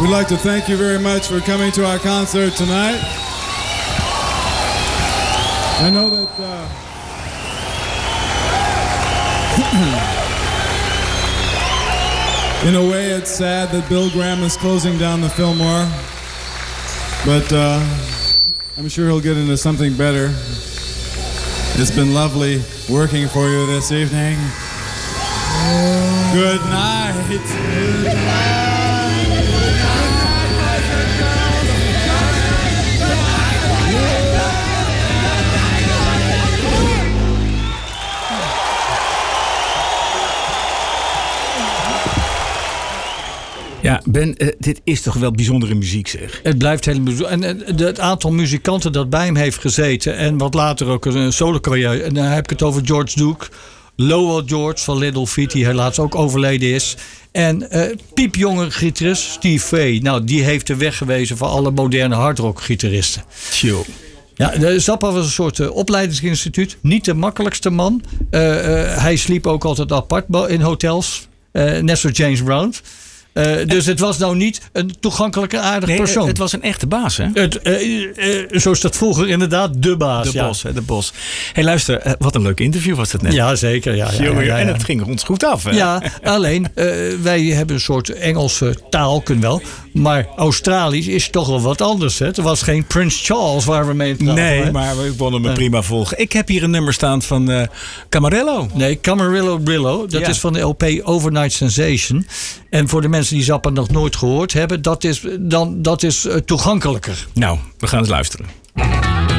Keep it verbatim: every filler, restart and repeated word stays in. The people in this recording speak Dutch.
We'd like to thank you very much for coming to our concert tonight. I know that uh, in a way it's sad that Bill Graham is closing down the Fillmore, but uh, I'm sure he'll get into something better. It's been lovely working for you this evening. Good night. Good night. Ja, Ben, uh, dit is toch wel bijzondere muziek, zeg. Het blijft heel bijzonder. En, en het aantal muzikanten dat bij hem heeft gezeten... en wat later ook een solo-carrière... en dan heb ik het over George Duke... Lowell George van Little Feat, die helaas ook overleden is... en uh, piepjonge gitarist Steve Vai. Nou, die heeft de weg gewezen voor alle moderne hardrock-gitaristen. Chill. Ja, de Zappa was een soort uh, opleidingsinstituut. Niet de makkelijkste man. Uh, uh, hij sliep ook altijd apart in hotels. Uh, net zoals James Brown... Uh, dus het was nou niet een toegankelijke aardig nee, persoon. Het was een echte baas, hè? Het, uh, uh, zo is dat vroeger inderdaad de baas. De ja. bos, hè, de bos. Hey, luister, uh, wat een leuk interview was dat net. Ja, zeker. Ja, ja, ja, ja, ja. En het ging ons goed af, hè? Ja, alleen uh, wij hebben een soort Engelse taal, kunnen wel. Maar Australisch is toch wel wat anders, hè? Er was geen Prince Charles waar we mee praten. Nee, hè? maar we konden me uh. prima volgen. Ik heb hier een nummer staan van uh, Camarillo. Nee, Camarillo Brillo. Dat ja. is van de L P Overnight Sensation. En voor de mensen die Zappa nog nooit gehoord hebben, dat is, dan, dat is uh, toegankelijker. Nou, we gaan eens luisteren.